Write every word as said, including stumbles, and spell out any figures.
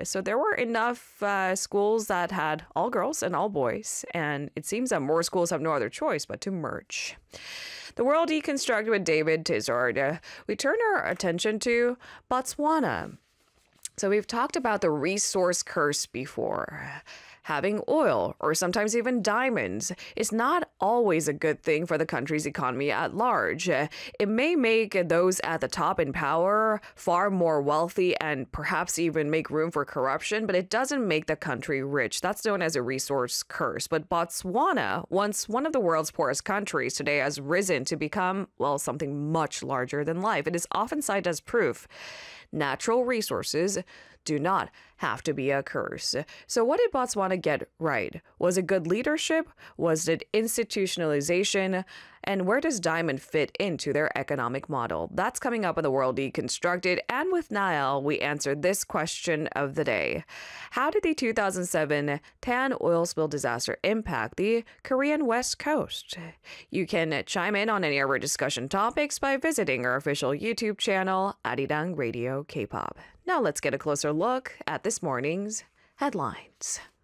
So there were enough uh, schools that had all girls and all boys, and it seems that more schools have no other choice but to merge. The World Deconstructed with David Tizard. Uh, we turn our attention to Botswana. So we've talked about the resource curse before. Having oil, or sometimes even diamonds, is not always a good thing for the country's economy at large. It may make those at the top in power far more wealthy and perhaps even make room for corruption, but it doesn't make the country rich. That's known as a resource curse. But Botswana, once one of the world's poorest countries, today has risen to become, well, something much larger than life. It is often cited as proof natural resources do not have to be a curse. So what did Botswana get right? Was it good leadership? Was it institutionalization? And where does diamond fit into their economic model? That's coming up on the World Deconstructed. And with Niall, we answered this question of the day. How did the two thousand seven Tan oil spill disaster impact the Korean West Coast? You can chime in on any of our discussion topics by visiting our official YouTube channel, Arirang Radio K-pop. Now let's get a closer look at this morning's headlines.